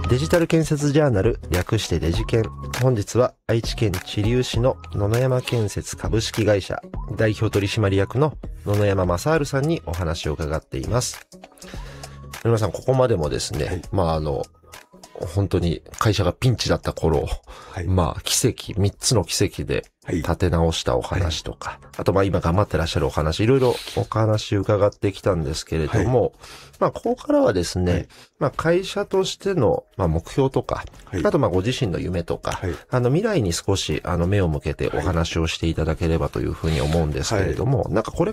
デジタル建設ジャーナル、略してデジケン。本日は愛知県知立市の野々山建設株式会社代表取締役の野々山正治さんにお話を伺っています。野々山さん、ここまでもですね、本当に会社がピンチだった頃、奇跡、3つの奇跡で立て直したお話とか、あと今頑張ってらっしゃるお話、いろいろお話伺ってきたんですけれども、ここからはですね、会社としての目標とか、あとご自身の夢とか、未来に少し目を向けてお話をしていただければというふうに思うんですけれども、これ